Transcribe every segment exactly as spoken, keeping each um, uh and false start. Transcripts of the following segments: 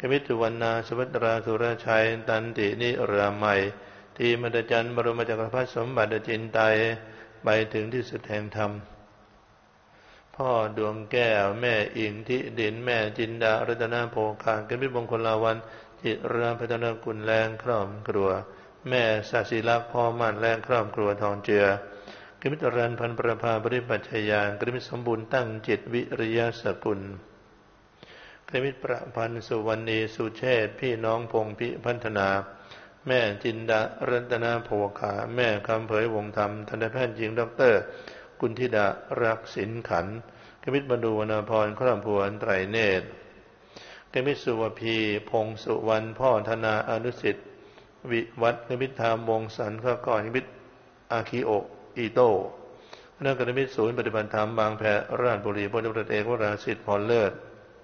มิตรสุวรรณาสุภัตราสุรชัยตันตินิรามัยทีมดจันบรมจักรพรรดิสมบัติจินไตยไปถึงที่สุดแห่งธรรมพ่อดวงแก้วแม่อิงทิดินแม่จินดารัตนาโภคากมิตรมงคลลาวันจิราพัฒนกุลแรงครอบครัวแม่ศาสิลักษ์พ่อมั่นแรงครอบครัวทองเจือกมิตรรันพันประภาบริปัจฉยานกมิตรสมบูรณ์ตั้งจิตวิริยสกุลกมิตรประพันธ์สุวรรณีสุเชษพี่น้องพงพิพัฒนาแม่จินดารัตนาโภคาแม่คำเผยวงธรรมทันตแพทย์หญิงด็อกเตอร์กุลธิดารักษิณขันธ์กมิตรบรรดูวรรณพรครอบครัวไตรเนตรกมิตรสุวพีพงสุวรรณพ่อธนาอนุสิทธิ์วิวัฒน์กมิตรธรรมวงศ์สันข้าก่อนกมิตรอาคิโออีโต้นักกมิตรศูนย์ปฏิบัติธรรมบางแพราชบุรีพลตำรวจเอกวราสิทธิ์พรเลิศ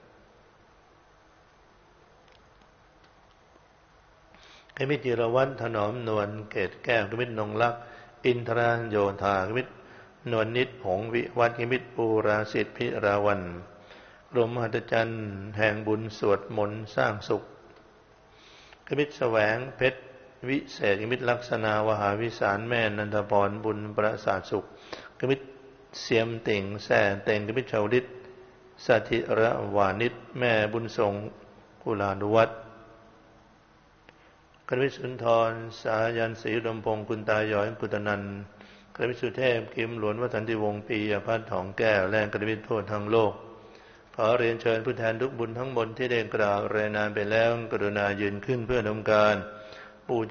กมิตรจิรวัฒน์ถนอมนวลเกตแก้วกมิตรนงลักษ์อินทราโยธากมิตรนวลนิดหงวิวัฒน์กมิตรปูราสิทธิ์พิราวันกรมมหัศจรรย์แห่งบุญสวดมนต์สร้างสุขกมิตรแสวงเพชรวิเศษกมิตรลักษณะวหาวิสารแม่นันทพรบุญประสาทสุขกมิตรเสียมติ่งแส่เต็งกมิตรชาวฤทธิ์สัทิระวานิชแม่บุญทรงกุลานุวัฒน์กมิตรสุนทรสายันศรีดมพงศ์คุณตาย้อยกุตนันท์กมิตรสุเทพกิมหลวนวัฒนติวงศ์ปียพัฒน์ทองแก้วและกมิตรทั่วทั้งโลกขอเรียนเชิญผู้แทนทุกบุญทั้งหมดที่ได้กล่าวรายนามไปแล้วกรุณายืนขึ้นเพื่อทำการ